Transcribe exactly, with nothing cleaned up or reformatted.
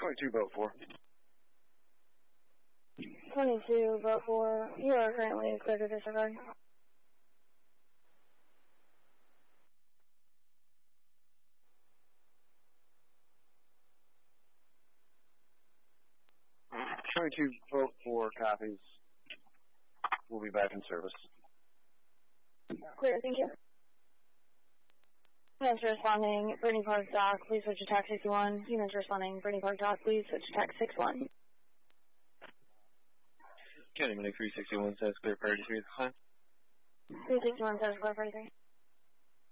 twenty-two, boat four. twenty-two, boat four. You are currently clear to disregard. twenty-two, boat four, copies. We'll be back in service. Clear, thank you. Humans responding, Brittany Park Dock, please switch to tax sixty-one. Humans responding, Brittany Park Dock, please switch to tax sixty-one. County Money three sixty-one says clear priority three at the time. three sixty-one says clear priority three.